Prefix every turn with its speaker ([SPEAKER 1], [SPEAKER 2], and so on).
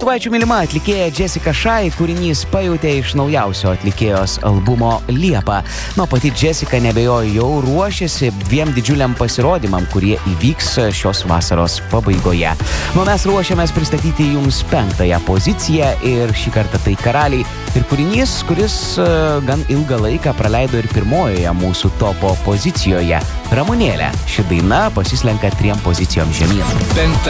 [SPEAKER 1] Lietuvaičių mylima atlikėja Jessica Shy kūrinys Pajautė iš naujausio atlikėjos albumo Liepa. Pati Jessica nebejojo jau ruošiasi 2 didžiuliam pasirodymam, kurie įvyks šios vasaros pabaigoje. Mes ruošiamės pristatyti jums 5. poziciją ir šį kartą tai Karaliai. Ir kūrinys, kuris gan ilgą laiką praleido ir pirmojoje mūsų topo pozicijoje. Ramunėlė. Ši daina pasislenka 3 pozicijom žemyn.
[SPEAKER 2] 5.